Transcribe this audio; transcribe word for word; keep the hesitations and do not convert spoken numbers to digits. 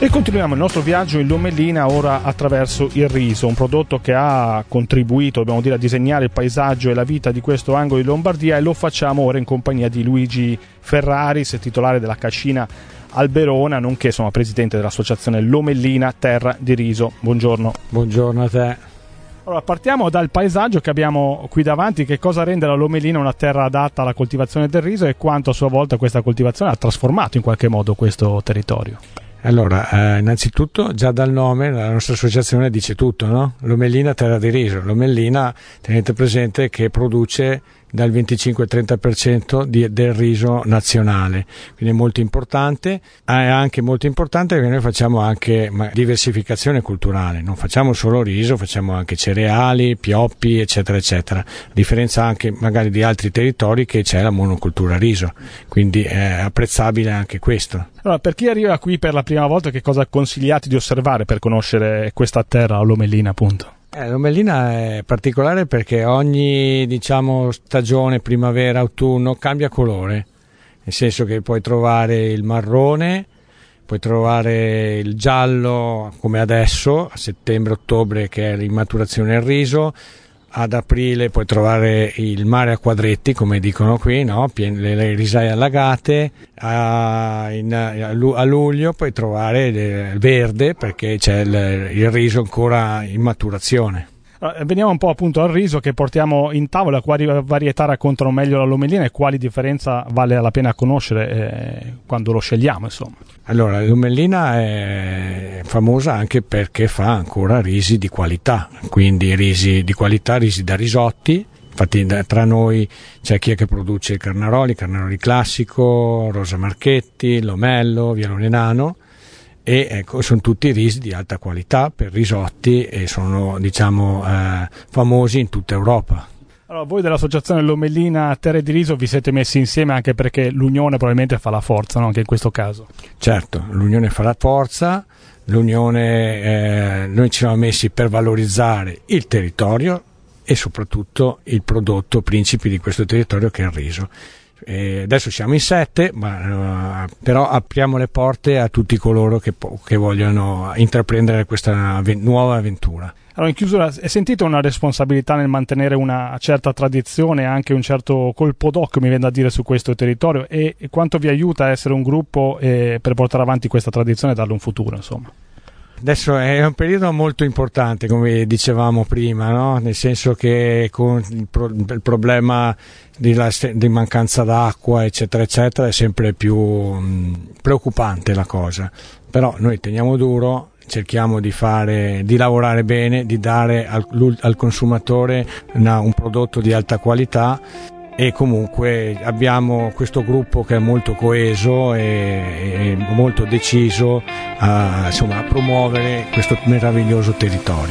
E continuiamo il nostro viaggio in Lomellina ora attraverso il riso, un prodotto che ha contribuito, dobbiamo dire, a disegnare il paesaggio e la vita di questo angolo di Lombardia, e lo facciamo ora in compagnia di Luigi Ferraris, titolare della Cascina Alberona, nonché insomma presidente dell'associazione Lomellina Terra di Riso. Buongiorno. Buongiorno a te. Allora, partiamo dal paesaggio che abbiamo qui davanti. Che cosa rende la Lomellina una terra adatta alla coltivazione del riso e quanto a sua volta questa coltivazione ha trasformato in qualche modo questo territorio? Allora, eh, innanzitutto già dal nome la nostra associazione dice tutto, no? Lomellina Terra di Riso. Lomellina, tenete presente che produce dal venticinque al trenta per cento di, del riso nazionale, quindi è molto importante. È anche molto importante che noi facciamo anche diversificazione culturale, non facciamo solo riso, facciamo anche cereali, pioppi, eccetera eccetera, a differenza anche magari di altri territori che c'è la monocultura riso, quindi è apprezzabile anche questo. Allora, per chi arriva qui per la prima volta, che cosa consigliate di osservare per conoscere questa terra, Lomellina appunto? Eh, Lomellina è particolare perché ogni, diciamo, stagione, primavera, autunno, cambia colore, nel senso che puoi trovare il marrone, puoi trovare il giallo come adesso, a settembre-ottobre, che è l'inmaturazione del riso. Ad aprile puoi trovare il mare a quadretti, come dicono qui, no? Pien- le, le risaie allagate. A, in, a luglio puoi trovare il verde, perché c'è il, il riso ancora in maturazione. Allora, veniamo un po' appunto al riso che portiamo in tavola. Quali varietà raccontano meglio la Lomellina e quali differenza vale la pena conoscere eh, quando lo scegliamo, insomma? Allora, la Lomellina è famosa anche perché fa ancora risi di qualità, quindi risi di qualità, risi da risotti. Infatti tra noi c'è chi è che produce il Carnaroli, Carnaroli classico, Rosa Marchetti, Lomello, Vialone Nano, e ecco, sono tutti risi di alta qualità per risotti e sono, diciamo, eh, famosi in tutta Europa. Allora, voi dell'associazione Lomellina Terre di Riso vi siete messi insieme anche perché l'unione probabilmente fa la forza, no? Anche in questo caso. Certo, l'unione fa la forza, l'unione, eh, noi ci siamo messi per valorizzare il territorio e soprattutto il prodotto principe di questo territorio, che è il riso. E adesso siamo in sette, ma, uh, però apriamo le porte a tutti coloro che, po- che vogliono intraprendere questa av- nuova avventura. Allora, in chiusura, è sentita una responsabilità nel mantenere una certa tradizione e anche un certo colpo d'occhio, mi viene da dire, su questo territorio, e, e quanto vi aiuta a essere un gruppo eh, per portare avanti questa tradizione e darle un futuro, insomma? Adesso è un periodo molto importante, come dicevamo prima, no? Nel senso che con il, pro- il problema di, la, di mancanza d'acqua, eccetera, eccetera, è sempre più mh, preoccupante la cosa. Però noi teniamo duro, cerchiamo di fare, di lavorare bene, di dare al, al consumatore una, un prodotto di alta qualità. E comunque abbiamo questo gruppo che è molto coeso e, e molto deciso a, insomma, a promuovere questo meraviglioso territorio.